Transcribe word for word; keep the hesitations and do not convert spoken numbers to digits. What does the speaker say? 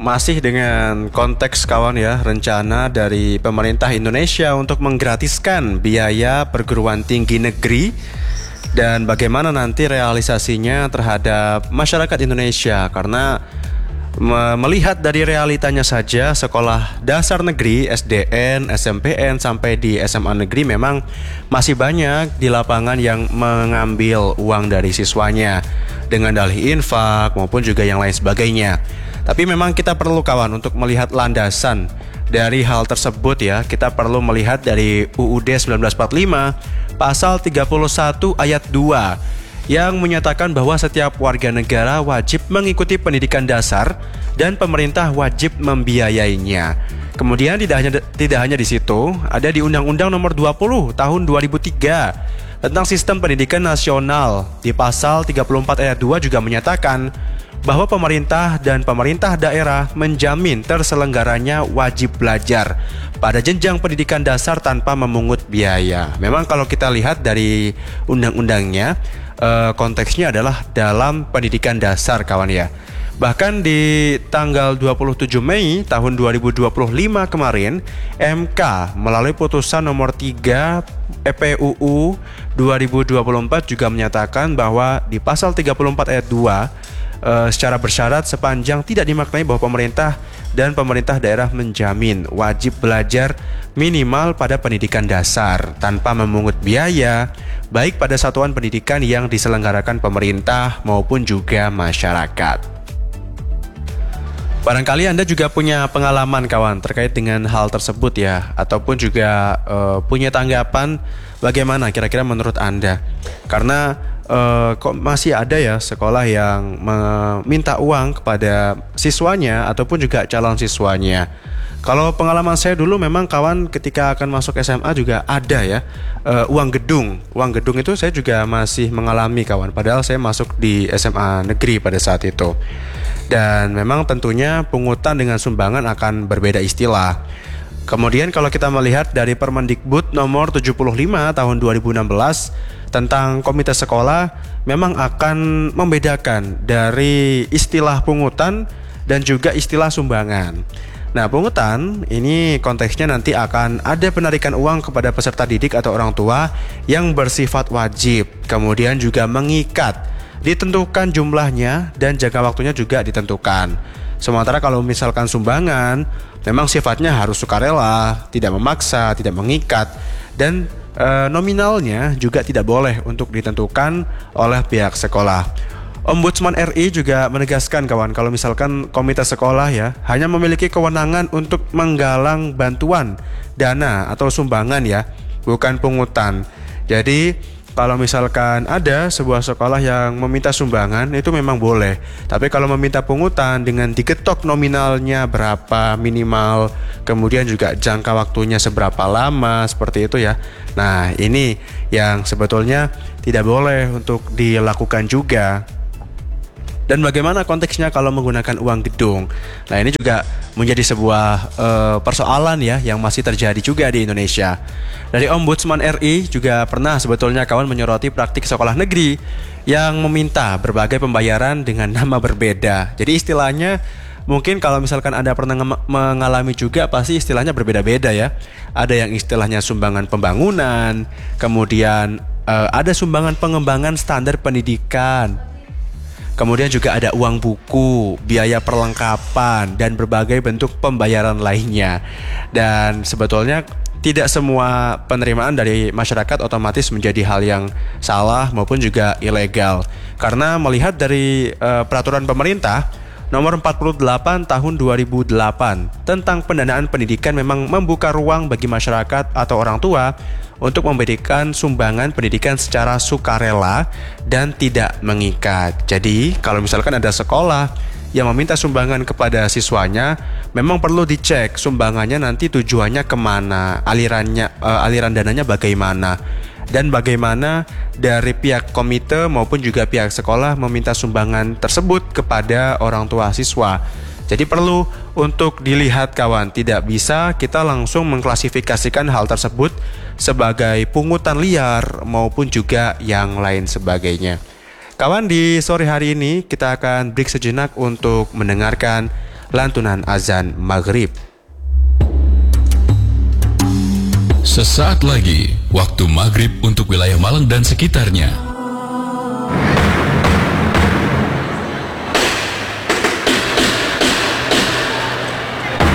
masih dengan konteks kawan ya, rencana dari pemerintah Indonesia untuk menggratiskan biaya perguruan tinggi negeri dan bagaimana nanti realisasinya terhadap masyarakat Indonesia. Karena me- melihat dari realitanya saja, sekolah dasar negeri, S D N, S M P N sampai di S M A negeri memang masih banyak di lapangan yang mengambil uang dari siswanya dengan dalih infak maupun juga yang lain sebagainya. Tapi memang kita perlu kawan untuk melihat landasan dari hal tersebut ya. Kita perlu melihat dari U U D seribu sembilan ratus empat puluh lima pasal tiga puluh satu ayat dua yang menyatakan bahwa setiap warga negara wajib mengikuti pendidikan dasar dan pemerintah wajib membiayainya. Kemudian tidak hanya tidak hanya di situ, ada di Undang-Undang Nomor dua puluh Tahun dua ribu tiga tentang Sistem Pendidikan Nasional. Di pasal tiga puluh empat ayat dua juga menyatakan bahwa pemerintah dan pemerintah daerah menjamin terselenggaranya wajib belajar pada jenjang pendidikan dasar tanpa memungut biaya. Memang kalau kita lihat dari undang-undangnya, eh, konteksnya adalah dalam pendidikan dasar kawan ya. Bahkan di tanggal dua puluh tujuh Mei tahun dua ribu dua puluh lima kemarin, M K melalui putusan nomor tiga E P U U dua ribu dua puluh empat juga menyatakan bahwa di pasal tiga puluh empat ayat dua Uh, secara bersyarat sepanjang tidak dimaknai bahwa pemerintah dan pemerintah daerah menjamin wajib belajar minimal pada pendidikan dasar tanpa memungut biaya, baik pada satuan pendidikan yang diselenggarakan pemerintah maupun juga masyarakat. Barangkali Anda juga punya pengalaman kawan terkait dengan hal tersebut ya, ataupun juga uh, punya tanggapan bagaimana kira-kira menurut Anda. Karena Uh, kok masih ada ya sekolah yang meminta uang kepada siswanya ataupun juga calon siswanya. Kalau pengalaman saya dulu memang kawan ketika akan masuk S M A juga ada ya uh, uang gedung. Uang gedung itu saya juga masih mengalami kawan. Padahal saya masuk di S M A negeri pada saat itu. Dan memang tentunya pungutan dengan sumbangan akan berbeda istilah. Kemudian kalau kita melihat dari Permendikbud nomor tujuh puluh lima tahun dua ribu enam belas tentang komite sekolah, memang akan membedakan dari istilah pungutan dan juga istilah sumbangan. Nah, pungutan ini konteksnya nanti akan ada penarikan uang kepada peserta didik atau orang tua yang bersifat wajib, kemudian juga mengikat, ditentukan jumlahnya dan jangka waktunya juga ditentukan. Sementara kalau misalkan sumbangan, memang sifatnya harus sukarela, tidak memaksa, tidak mengikat, dan e, nominalnya juga tidak boleh untuk ditentukan oleh pihak sekolah. Ombudsman R I juga menegaskan kawan, kalau misalkan komite sekolah ya hanya memiliki kewenangan untuk menggalang bantuan dana atau sumbangan ya, bukan pungutan. Jadi kalau misalkan ada sebuah sekolah yang meminta sumbangan, itu memang boleh. Tapi kalau meminta pungutan dengan diketok nominalnya berapa minimal, kemudian juga jangka waktunya seberapa lama, seperti itu ya. Nah, ini yang sebetulnya tidak boleh untuk dilakukan juga. Dan bagaimana konteksnya kalau menggunakan uang gedung? Nah, ini juga menjadi sebuah uh, persoalan ya yang masih terjadi juga di Indonesia. Dari Ombudsman R I juga pernah sebetulnya kawan menyoroti praktik sekolah negeri yang meminta berbagai pembayaran dengan nama berbeda. Jadi istilahnya mungkin kalau misalkan Anda pernah mengalami juga pasti istilahnya berbeda-beda ya. Ada yang istilahnya sumbangan pembangunan, kemudian uh, ada sumbangan pengembangan standar pendidikan. Kemudian juga ada uang buku, biaya perlengkapan, dan berbagai bentuk pembayaran lainnya. Dan sebetulnya tidak semua penerimaan dari masyarakat otomatis menjadi hal yang salah maupun juga ilegal. Karena melihat dari uh, peraturan pemerintah nomor empat puluh delapan tahun dua ribu delapan tentang pendanaan pendidikan memang membuka ruang bagi masyarakat atau orang tua untuk memberikan sumbangan pendidikan secara sukarela dan tidak mengikat. Jadi kalau misalkan ada sekolah yang meminta sumbangan kepada siswanya, memang perlu dicek sumbangannya nanti tujuannya kemana, alirannya, uh, aliran dananya bagaimana, dan bagaimana dari pihak komite maupun juga pihak sekolah meminta sumbangan tersebut kepada orang tua siswa. Jadi perlu untuk dilihat kawan, tidak bisa kita langsung mengklasifikasikan hal tersebut sebagai pungutan liar maupun juga yang lain sebagainya. Kawan, di sore hari ini kita akan break sejenak untuk mendengarkan lantunan azan maghrib. Sesaat lagi, waktu maghrib untuk wilayah Malang dan sekitarnya.